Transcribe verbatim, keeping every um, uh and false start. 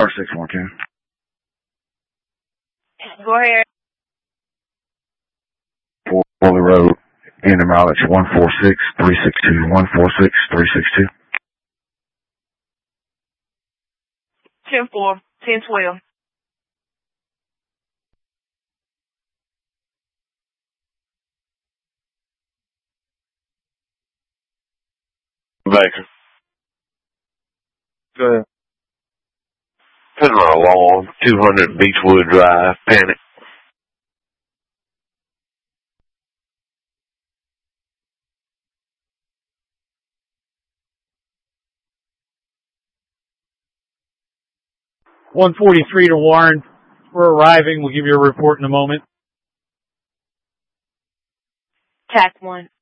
six one two. Go ahead. Foley Road, in the mileage one four six three six two, one four six three six two. ten four, ten twelve. Baker. Go ahead. Put my lawn, two hundred Beechwood Drive, Panic. one forty-three to Warren. We're arriving. We'll give you a report in a moment. Tac one.